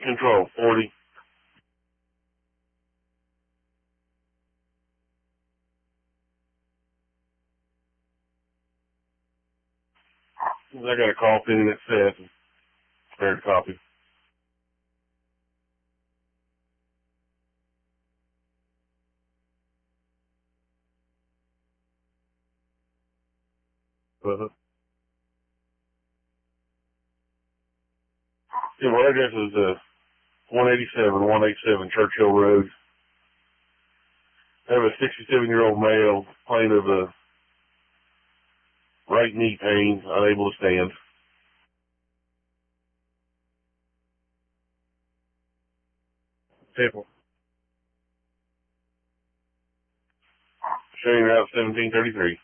Control 40. I got a call pending at Seth. Prepared copy. Yeah, my address is 187 Churchill Road. I have a 67-year-old male complaint of a right knee pain, unable to stand. Temple. Showing route 1733.